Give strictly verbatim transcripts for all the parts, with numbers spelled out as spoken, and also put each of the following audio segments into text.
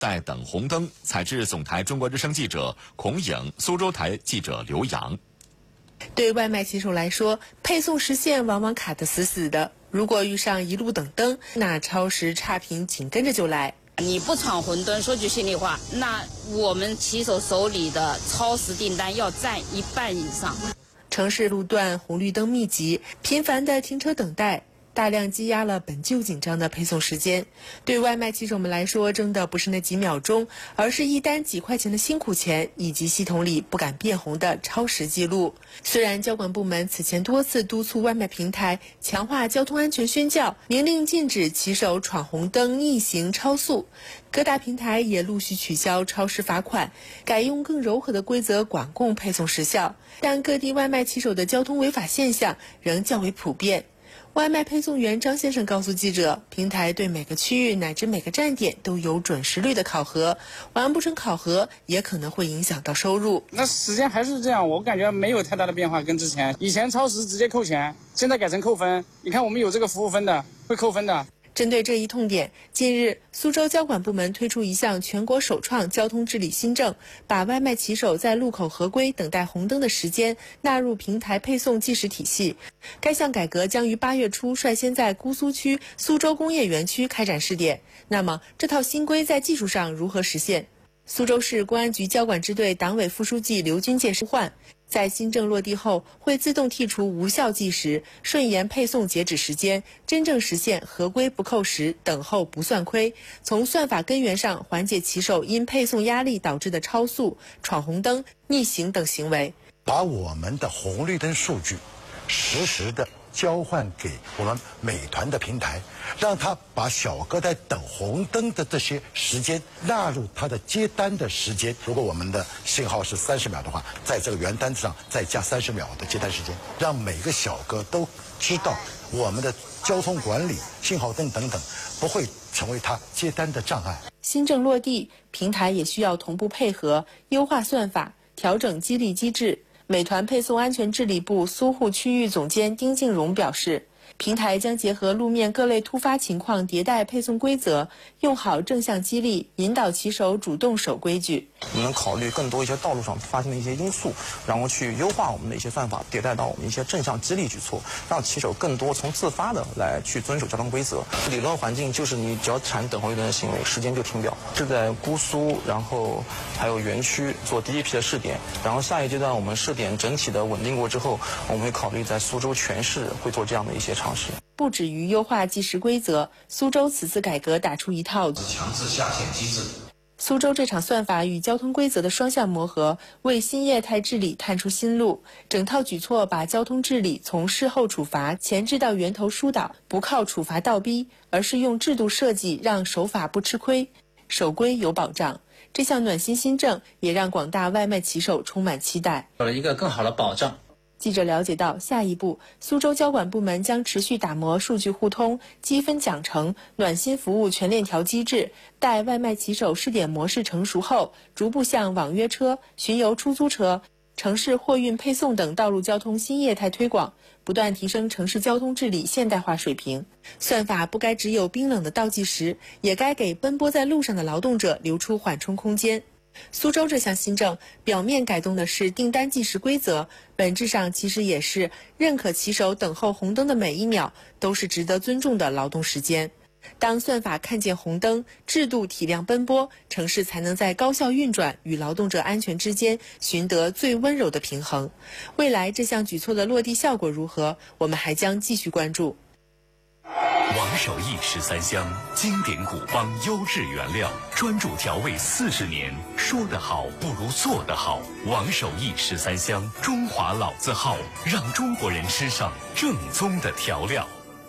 在等红灯。采自总台中国之声记者孔颖，苏州台记者刘洋。 对外卖骑手来说，配送时限往往卡得死死的。如果遇上一路等灯，那超时差评紧跟着就来。 你不闯红灯，说句心里话，那我们骑手手里的超时订单要占一半以上。 城市路段红绿灯密集，频繁的停车等待，大量积压了本就紧张的配送时间。对外卖骑手们来说，争的不是那几秒钟，而是一单几块钱的辛苦钱，以及系统里不敢变红的超时记录。虽然交管部门此前多次督促外卖平台强化交通安全宣教，明令禁止骑手闯红灯、逆行、超速，各大平台也陆续取消超时罚款，改用更柔和的规则管控配送时效，但各地外卖骑手的交通违法现象仍较为普遍。外卖配送员张先生告诉记者，平台对每个区域乃至每个站点都有准时率的考核，完不成考核也可能会影响到收入。 那时间还是这样，我感觉没有太大的变化，跟之前以前超时直接扣钱，现在改成扣分。你看我们有这个服务分的，会扣分的。 针对这一痛点，近日苏州交管部门推出一项全国首创交通治理新政，把外卖骑手在路口合规等待红灯的时间纳入平台配送计时体系。该项改革将于八月初率先在姑苏区苏州工业园区开展试点。那么这套新规在技术上如何实现？苏州市公安局交管支队党委副书记刘军介呼唤，在新政落地后，会自动剔除无效计时，顺延配送截止时间，真正实现合规不扣时，等候不算亏，从算法根源上缓解骑手因配送压力导致的超速、闯红灯、逆行等行为。 把我们的红绿灯数据实时的交换给我们美团的平台，让他把小哥在等红灯的这些时间纳入他的接单的时间。如果我们的信号是三十秒的话，在这个原单子上再加三十秒的接单时间，让每个小哥都知道我们的交通管理、信号灯等等不会成为他接单的障碍。 新政落地，平台也需要同步配合，优化算法，调整激励机制。美团配送安全治理部苏沪区域总监丁静荣表示，平台将结合路面各类突发情况迭代配送规则，用好正向激励，引导骑手主动守规矩。 我们能考虑更多一些道路上发生的一些因素，然后去优化我们的一些算法，迭代到我们一些正向激励举措，让骑手更多从自发的来去遵守交通规则。理论环境就是你只要产等红绿灯的行为，时间就停表。是在姑苏，然后还有园区做第一批的试点，然后下一阶段我们试点整体的稳定过之后，我们会考虑在苏州全市会做这样的一些尝试。 不止于优化计时规则，苏州此次改革打出一套强制下线机制。 苏州这场算法与交通规则的双向磨合，为新业态治理探出新路。整套举措把交通治理从事后处罚前置到源头疏导，不靠处罚倒逼，而是用制度设计让守法不吃亏，守规有保障。这项暖心新政也让广大外卖骑手充满期待， 有了一个更好的保障。 记者了解到，下一步苏州交管部门将持续打磨数据互通、积分奖惩、暖心服务全链条机制，待外卖骑手试点模式成熟后，逐步向网约车、巡游出租车、城市货运配送等道路交通新业态推广，不断提升城市交通治理现代化水平。算法不该只有冰冷的倒计时，也该给奔波在路上的劳动者留出缓冲空间。苏州这项新政表面改动的是订单计时规则，本质上其实也是认可骑手等候红灯的每一秒都是值得尊重的劳动时间。当算法看见红灯，制度体谅奔波，城市才能在高效运转与劳动者安全之间寻得最温柔的平衡。未来这项举措的落地效果如何，我们还将继续关注。 王守义十三香，经典古方优质原料，专注调味四十年，说得好不如做得好。王守义十三香，中华老字号，让中国人吃上正宗的调料。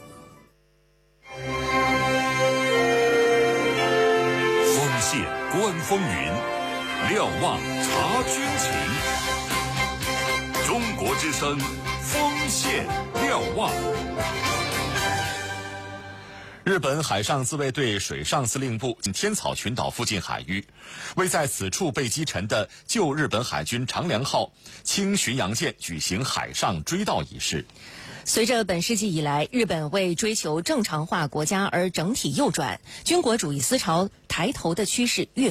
丰县观风云，瞭望察军情。中国之声，丰县瞭望。 日本海上自卫队水上司令部天草群岛附近海域，为在此处被击沉的旧日本海军长良号轻巡洋舰举行海上追悼仪式。 随着本世纪以来日本为追求正常化国家而整体右转，军国主义思潮抬头的趋势越